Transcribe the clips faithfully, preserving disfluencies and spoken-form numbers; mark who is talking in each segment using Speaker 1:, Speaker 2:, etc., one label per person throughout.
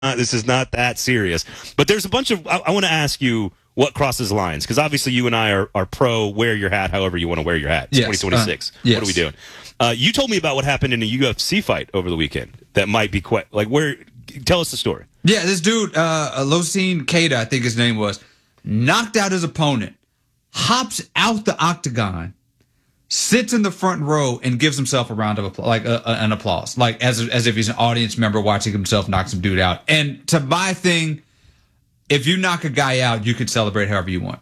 Speaker 1: this is not that serious. But there's a bunch of, I, I want to ask you what crosses lines, because obviously you and I are, are pro wear your hat however you want to wear your hat. It's
Speaker 2: yes.
Speaker 1: twenty twenty-six.
Speaker 2: Uh, yes.
Speaker 1: What are we doing? Uh, you told me about what happened in a U F C fight over the weekend that might be quite, like, where, tell us the story.
Speaker 2: Yeah, this dude, uh, Losine Keita, I think his name was, knocked out his opponent, hops out the octagon, sits in the front row, and gives himself a round of applause, like a, a, an applause, like as as if he's an audience member watching himself knock some dude out. And to my thing, if you knock a guy out, you can celebrate however you want.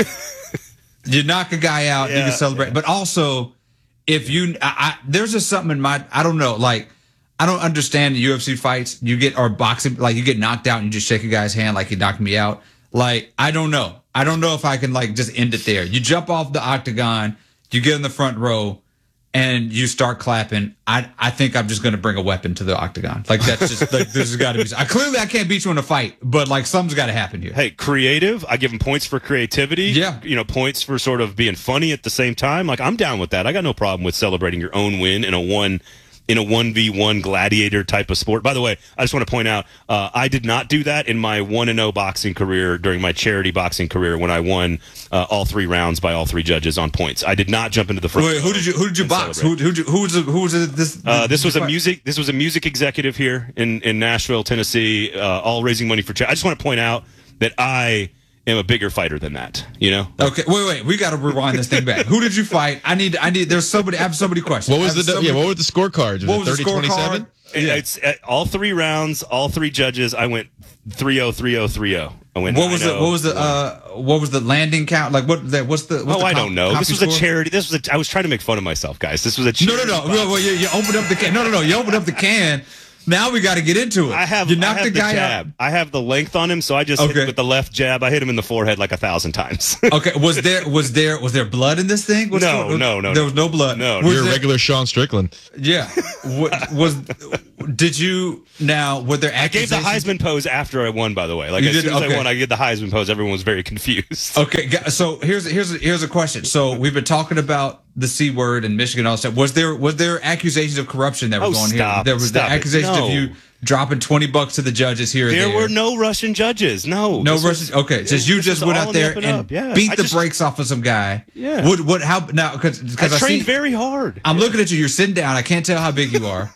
Speaker 2: You knock a guy out, yeah, you can celebrate. Yeah. But also, if you, I, I, there's just something in my, I don't know, like, I don't understand the U F C fights. You get, or boxing, like you get knocked out and you just shake a guy's hand like he knocked me out. Like, I don't know. I don't know if I can like just end it there. You jump off the octagon, you get in the front row, and you start clapping. I I think I'm just going to bring a weapon to the octagon. Like, that's just, like, this has got to be, I, clearly I can't beat you in a fight, but like something's got to happen here.
Speaker 1: Hey, creative. I give him points for creativity.
Speaker 2: Yeah.
Speaker 1: You know, points for sort of being funny at the same time. Like, I'm down with that. I got no problem with celebrating your own win in a one in a one v one gladiator type of sport. By the way, I just want to point out, uh, I did not do that in my one and oh boxing career during my charity boxing career when I won uh, all three rounds by all three judges on points. I did not jump into the front.
Speaker 2: Wait, who did you who did you box? Who who who was who was this?
Speaker 1: Uh, this was a music this was a music executive here in in Nashville, Tennessee, uh, all raising money for charity. I just want to point out that I am a bigger fighter than that, you know?
Speaker 2: Okay, wait, wait, we got to rewind this thing back. Who did you fight? I need, I need. There's somebody. I have so many questions.
Speaker 3: What was the
Speaker 2: so
Speaker 3: yeah? What were the scorecards? Was
Speaker 2: what
Speaker 3: it
Speaker 2: was the
Speaker 3: thirty twenty-seven?
Speaker 1: Yeah. It's uh, all three rounds, all three judges. I went three oh, three oh, three oh. I went.
Speaker 2: What was the what was the uh what was the landing count? Like what that what's the what's
Speaker 1: oh
Speaker 2: the
Speaker 1: I
Speaker 2: comp,
Speaker 1: don't know. This was
Speaker 2: score?
Speaker 1: a charity. This was a. I was trying to make fun of myself, guys. This was a charity.
Speaker 2: No, no, no. Well, you, you opened up the can. No, no, no. You opened up the can. Now we got to get into it.
Speaker 1: I have,
Speaker 2: you knocked
Speaker 1: I have
Speaker 2: the guy
Speaker 1: the jab.
Speaker 2: out.
Speaker 1: I have the length on him, so I just
Speaker 2: okay.
Speaker 1: hit him with the left jab. I hit him in the forehead like a thousand times.
Speaker 2: Okay, was there was there was there blood in this thing? What's
Speaker 1: no,
Speaker 2: going,
Speaker 1: no, no,
Speaker 2: there was no blood.
Speaker 1: No,
Speaker 2: was
Speaker 3: you're
Speaker 2: there,
Speaker 3: a regular Sean Strickland.
Speaker 2: Yeah, was, was did you now? Were there
Speaker 1: I gave the Heisman pose after I won. By the way, like
Speaker 2: you
Speaker 1: as
Speaker 2: did,
Speaker 1: soon as
Speaker 2: okay.
Speaker 1: I won, I did the Heisman pose. Everyone was very confused.
Speaker 2: Okay, so here's here's here's a question. So we've been talking about the C word in Michigan, all that stuff. Was there was there accusations of corruption that were
Speaker 1: oh,
Speaker 2: going
Speaker 1: stop,
Speaker 2: here? There was
Speaker 1: stop
Speaker 2: the accusations
Speaker 1: no.
Speaker 2: of you dropping twenty bucks to the judges here.
Speaker 1: There
Speaker 2: there
Speaker 1: were no Russian judges. No,
Speaker 2: no
Speaker 1: this
Speaker 2: Russian.
Speaker 1: Was,
Speaker 2: okay, just you just went out there and, and
Speaker 1: yeah.
Speaker 2: beat
Speaker 1: I
Speaker 2: the
Speaker 1: just,
Speaker 2: brakes off of some guy.
Speaker 1: Yeah.
Speaker 2: What what how now? Because
Speaker 1: I,
Speaker 2: I
Speaker 1: trained
Speaker 2: see,
Speaker 1: very hard.
Speaker 2: I'm
Speaker 1: yeah.
Speaker 2: looking at you. You're sitting down. I can't tell how big you are.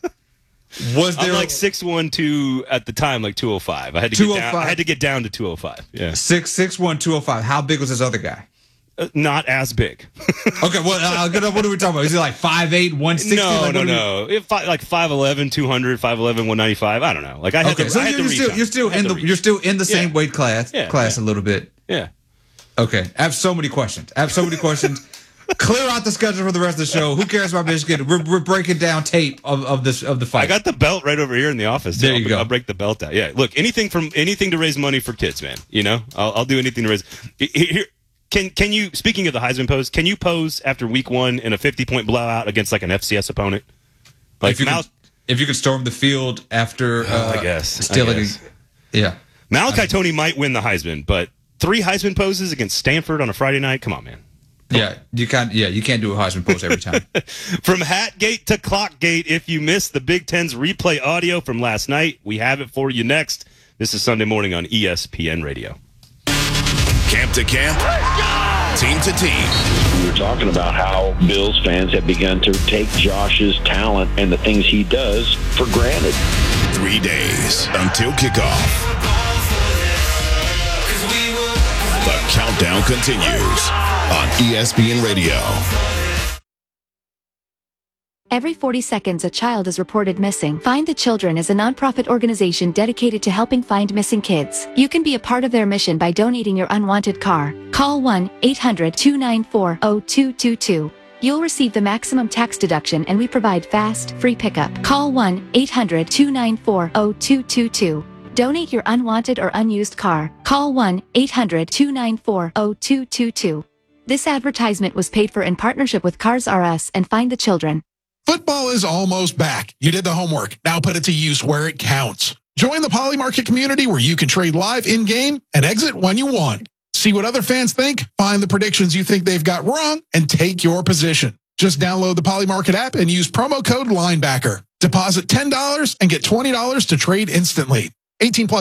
Speaker 2: Was there
Speaker 1: I'm like six one two at the time, like two oh five. I had to get down. I had to get down to two oh five. Yeah,
Speaker 2: six six one two oh five. How big was this other guy?
Speaker 1: Uh, not as big.
Speaker 2: Okay, well, uh, what are we talking about? Is he like five eight, one sixty?
Speaker 1: No,
Speaker 2: like,
Speaker 1: no, no. If I, like five eleven, two hundred, five eleven, one ninety-five. I don't know. Like I had
Speaker 2: okay,
Speaker 1: the,
Speaker 2: so
Speaker 1: I had
Speaker 2: you're,
Speaker 1: the
Speaker 2: still, you're still in the
Speaker 1: the
Speaker 2: you're still in the same
Speaker 1: yeah.
Speaker 2: weight class
Speaker 1: yeah,
Speaker 2: class
Speaker 1: yeah.
Speaker 2: a little bit.
Speaker 1: Yeah.
Speaker 2: Okay, I have so many questions. I have so many questions. Clear out the schedule for the rest of the show. Who cares about Michigan? We're, we're breaking down tape of, of this of the fight.
Speaker 1: I got the belt right over here in the office.
Speaker 2: There
Speaker 1: I'll,
Speaker 2: you go.
Speaker 1: I'll break the belt out. Yeah. Look, anything from anything to raise money for kids, man. You know, I'll, I'll do anything to raise. Here, can can you? Speaking of the Heisman pose, can you pose after week one in a fifty point blowout against like an F C S opponent? Like
Speaker 2: if you,
Speaker 1: Mal-
Speaker 2: can, if you can storm the field after, uh,
Speaker 1: I guess
Speaker 2: stealing.
Speaker 1: I guess.
Speaker 2: A, yeah.
Speaker 1: Malachi Tony might win the Heisman, but three Heisman poses against Stanford on a Friday night. Come on, man.
Speaker 2: Yeah, you can't. Yeah, you can't do a Heisman pose every time.
Speaker 1: From Hatgate to Clockgate, if you missed the Big Ten's replay audio from last night, we have it for you next. This is Sunday morning on E S P N Radio.
Speaker 4: Camp to camp, team to team.
Speaker 5: We were talking about how Bills fans have begun to take Josh's talent and the things he does for granted.
Speaker 4: Three days until kickoff. The countdown continues on E S P N Radio.
Speaker 6: Every forty seconds, a child is reported missing. Find the Children is a nonprofit organization dedicated to helping find missing kids. You can be a part of their mission by donating your unwanted car. Call one eight hundred, two nine four, zero two two two. You'll receive the maximum tax deduction and we provide fast, free pickup. Call one eight hundred, two nine four, zero two two two. Donate your unwanted or unused car. Call one eight hundred, two nine four, zero two two two. This advertisement was paid for in partnership with Cars R Us and Find the Children.
Speaker 7: Football is almost back. You did the homework. Now put it to use where it counts. Join the Poly Market community where you can trade live in-game and exit when you want. See what other fans think, find the predictions you think they've got wrong, and take your position. Just download the Poly Market app and use promo code Linebacker. Deposit ten dollars and get twenty dollars to trade instantly. eighteen plus